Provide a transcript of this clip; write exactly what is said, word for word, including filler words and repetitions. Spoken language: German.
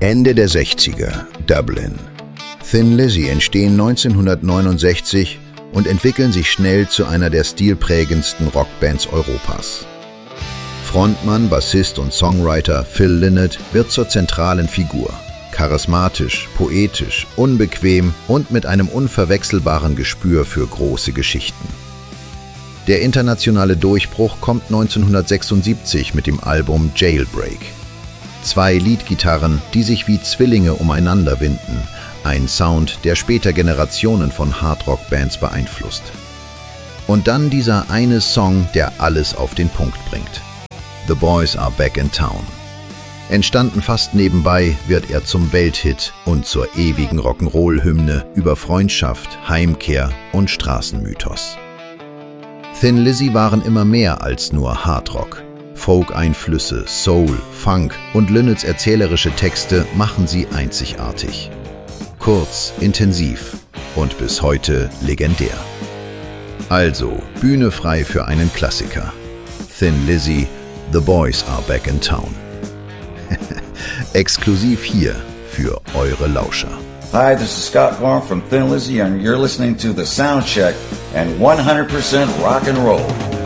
Ende der sechziger, Dublin. Thin Lizzy entstehen neunzehnhundertneunundsechzig und entwickeln sich schnell zu einer der stilprägendsten Rockbands Europas. Frontmann, Bassist und Songwriter Phil Lynott wird zur zentralen Figur. Charismatisch, poetisch, unbequem und mit einem unverwechselbaren Gespür für große Geschichten. Der internationale Durchbruch kommt neunzehnhundertsechsundsiebzig mit dem Album Jailbreak. Zwei Leadgitarren, die sich wie Zwillinge umeinander winden, ein Sound, der später Generationen von Hardrock-Bands beeinflusst. Und dann dieser eine Song, der alles auf den Punkt bringt. The Boys Are Back in Town. Entstanden fast nebenbei, wird er zum Welthit und zur ewigen Rock'n'Roll-Hymne über Freundschaft, Heimkehr und Straßenmythos. Thin Lizzy waren immer mehr als nur Hardrock. Folk-Einflüsse, Soul, Funk und Lynotts erzählerische Texte machen sie einzigartig. Kurz, intensiv und bis heute legendär. Also, Bühne frei für einen Klassiker. Thin Lizzy, The Boys Are Back in Town. Exklusiv hier für eure Lauscher. Hi, this is Scott Gorham from Thin Lizzy and you're listening to The Sound Check and one hundred percent rock and roll.